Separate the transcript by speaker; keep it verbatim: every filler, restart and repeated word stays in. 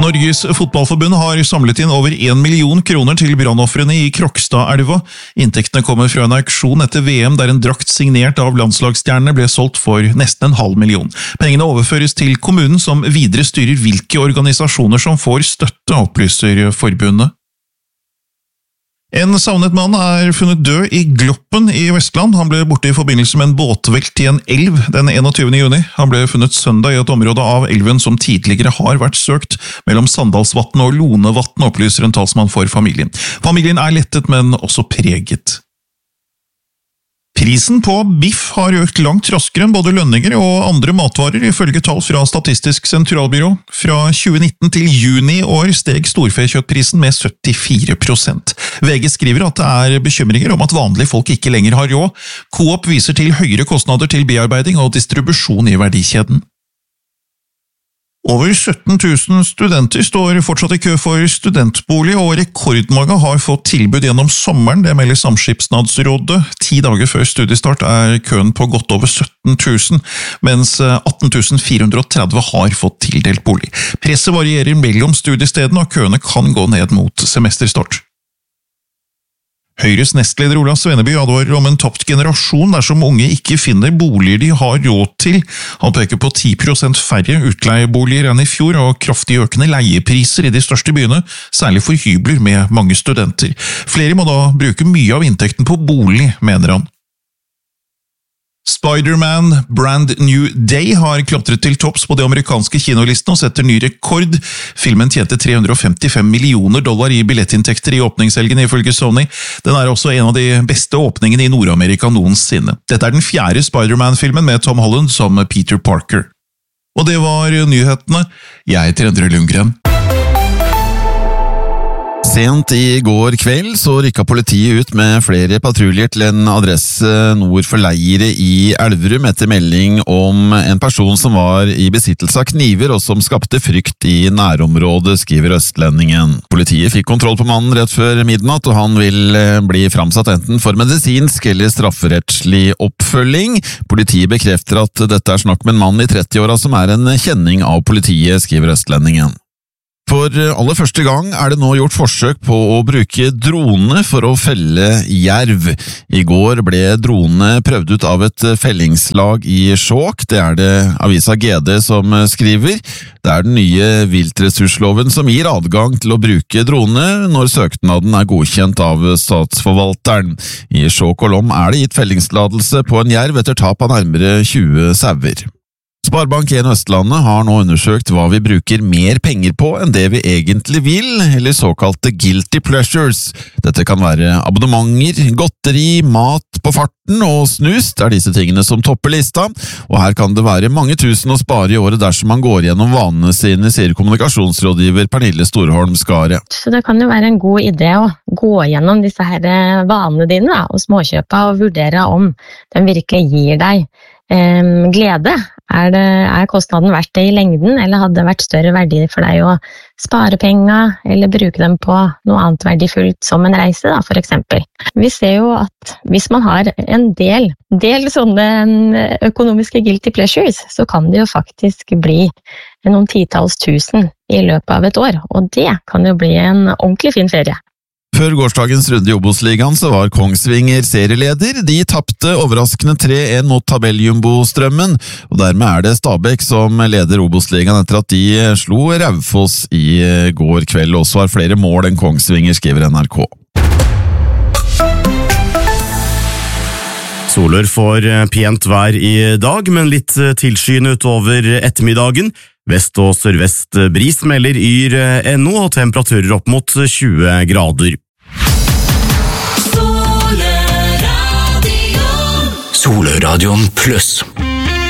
Speaker 1: Norges fotballforbund har samlet inn over en million kroner til brannoffrene i Krokstadelva. Inntektene kommer fra en auksjon etter V M der en drakt signert av landslagsstjernene ble solgt for nesten en halv million. Pengene overføres til kommunen som videre styrer hvilke organisasjoner som får støtte, opplyser forbundet. En savnet mann er funnet død i Gloppen i Vestland. Han ble borte i forbindelse med en båtvelt i en elv den enogtyvende juni. Han ble funnet søndag i et område av elven som tidligere har vært søkt mellom Sandalsvatn og Lonevatn, opplyser en talsmann for familien. Familien er lettet, men også preget. Prisen på biff har økt langt raskere enn både lønninger og andre matvarer, ifølge tall fra Statistisk sentralbyrå. Fra tjue nitten til juni i år steg storfekjøttprisen med syttifire prosent. V G skriver at det er bekymringer om at vanlige folk ikke lenger har råd. Coop viser til høyere kostnader til bearbeiding og distribusjon i verdikjeden. Over sytten tusen studenter står fortsatt i kø for studentbolig, og rekordmange har fått tilbud gjennom sommeren, det melder Samskipnadsrådet. Ti dager før studiestart er køen på godt over sytten tusen, mens atten tusen fire hundre og tretti har fått tildelt bolig. Presset varierer mellom studiestedene, og køene kan gå ned mot semesterstart. Høyres nestleder Ola Sveneby advarer om en tapt generasjon dersom unge ikke finner boliger de har råd til. Han peker på ti prosent færre utleieboliger enn i fjor og kraftig økende leiepriser i de største byene, særlig for hybler med mange studenter. Flere må da bruke mye av inntekten på bolig, mener han. Spider-Man Brand New Day har klatret til topps på de amerikanske kinolistene og setter ny rekord. Filmen tjente tre hundre og femtifem millioner dollar i billettinntekter i åpningshelgen ifølge Sony. Den er også en av de beste åpningene i Nord-Amerika noensinne. Dette er den fjerde Spider-Man-filmen med Tom Holland som Peter Parker. Og det var nyhetene. Jeg heter Endre Lundgren.
Speaker 2: Sent i går kveld så rykket politiet ut med flere patruljer til en adresse nord for Leiret i Elverum etter melding om en person som var i besittelse av kniver og som skapte frykt i nærområdet, skriver Østlendingen. Politiet fikk kontroll på mannen rett før midnatt, og han vil bli framsatt enten for medisinsk eller strafferettslig oppfølging. Politiet bekrefter at dette er snakk med en mann i trettiåra som er en kjenning av politiet, skriver Østlendingen. For aller første gang er det nå gjort forsøk på å bruke drone for å felle jerv. I går ble drone prøvd ut av et fellingslag i Skjåk, det er det avisa G D som skriver. Det er den nye viltressursloven som gir adgang til å bruke drone når søknaden er godkjent av statsforvalteren. I Skjåk og Lom er det gitt fellingsladelse på en jerv etter tap av nærmere tjue sauer. Sparebank en Østlandet har nå undersøkt hva vi bruker mer penger på enn det vi egentlig vil, eller såkalte guilty pleasures. Dette kan være abonnementer, godteri, mat på farten og snus, det er disse tingene som topper lista, og her kan det være mange tusen å spare i året dersom man går gjennom vanene sine, sier kommunikasjonsrådgiver Pernille Storholm Skare.
Speaker 3: Så det kan jo være en god idé å gå gjennom disse her vanene dine da, og småkjøpa og vurdere om de virkelig gir deg eh, glede. Er, det, er kostnaden verdt det i lengden, eller hadde det vært større verdi for deg å spare penger, eller bruke dem på noe annet verdifullt som en reise, da, for eksempel. Vi ser jo at hvis man har en del, del sånne økonomiske guilty pleasures, så kan det jo faktisk bli noen titalls tusen i løpet av et år, og det kan jo bli en ordentlig fin ferie.
Speaker 2: Før gårsdagens runde i Obos-ligaen så var Kongsvinger serieleder. De tappte overraskende tre en mot tabelljumbo-strømmen, og dermed er det Stabæk som leder Obos-ligaen etter at de slo Raufoss i går kveld. Også har flere mål enn Kongsvinger, skriver N R K.
Speaker 4: Solør får pent vær i dag, men litt tilskyende utover ettermiddagen. Vest og sørvest bris melder Yr N O og temperaturer opp mot tjue grader.
Speaker 5: Soløradion Soløradion pluss.